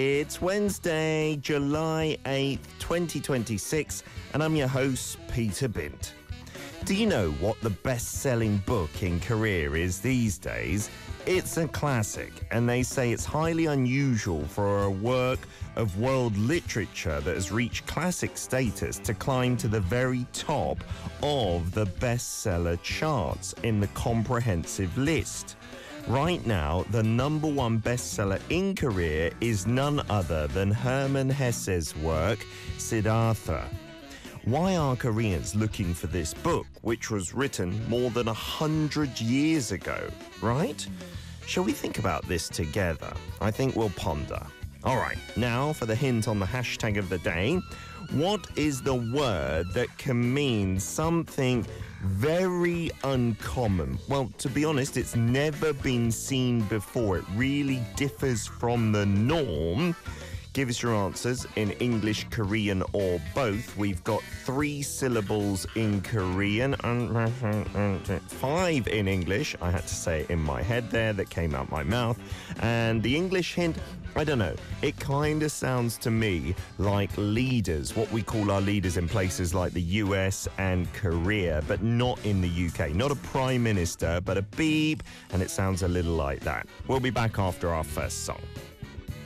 It's Wednesday, July 8th, 2026, and I'm your host, Peter Bint. Do you know what the best-selling book in Korea is these days? It's a classic, and they say it's highly unusual for a work of world literature that has reached classic status to climb to the very top of the bestseller charts in the comprehensive list. Right now, the number one bestseller in Korea is none other than Hermann Hesse's work, Siddhartha. Why are Koreans looking for this book, which was written more than 100 years ago, right? Shall we think about this together? I think we'll ponder. All right, now for the hint on the hashtag of the day. What is the word that can mean something very uncommon? Well, to be honest, it's never been seen before. It really differs from the norm. Give us your answers in English, Korean, or both. We've got 3 syllables in Korean and 5 in English. I had to say it in my head there, that came out my mouth. And the English hint, I don't know. It kind of sounds to me like leaders, what we call our leaders in places like the US and Korea, but not in the UK. Not a prime minister, but a beep, and it sounds a little like that. We'll be back after our first song.